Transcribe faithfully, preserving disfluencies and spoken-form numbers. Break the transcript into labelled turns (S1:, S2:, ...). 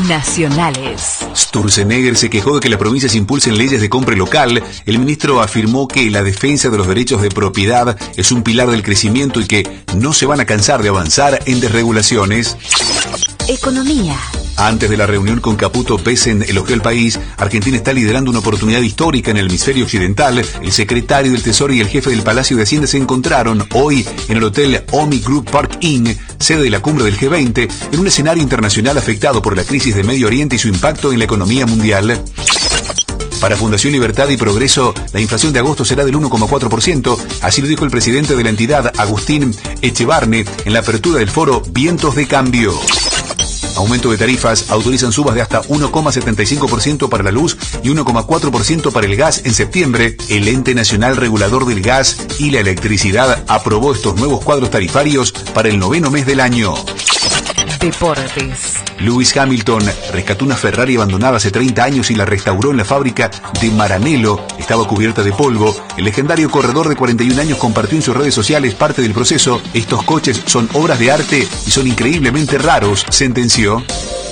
S1: nacionales.
S2: Sturzenegger se quejó de que las provincias impulsen leyes de compra local. El ministro afirmó que la defensa de los derechos de propiedad es un pilar del crecimiento y que no se van a cansar de avanzar en desregulaciones.
S1: Economía.
S2: Antes de la reunión con Caputo, Pesen elogió al país. Argentina está liderando una oportunidad histórica en el hemisferio occidental. El secretario del Tesoro y el jefe del Palacio de Hacienda se encontraron hoy en el hotel Omi Group Park Inn, sede de la cumbre del G veinte, en un escenario internacional afectado por la crisis de Medio Oriente y su impacto en la economía mundial. Para Fundación Libertad y Progreso, la inflación de agosto será del uno coma cuatro por ciento, así lo dijo el presidente de la entidad, Agustín Echevarne, en la apertura del foro Vientos de Cambio. Aumento de tarifas, autorizan subas de hasta uno coma setenta y cinco por ciento para la luz y uno coma cuatro por ciento para el gas en septiembre. El Ente Nacional Regulador del Gas y la Electricidad aprobó estos nuevos cuadros tarifarios para el noveno mes del año.
S1: Deportes.
S2: Lewis Hamilton rescató una Ferrari abandonada hace treinta años y la restauró en la fábrica de Maranello. Estaba cubierta de polvo. El legendario corredor de cuarenta y un años compartió en sus redes sociales parte del proceso. Estos coches son obras de arte y son increíblemente raros, sentenció.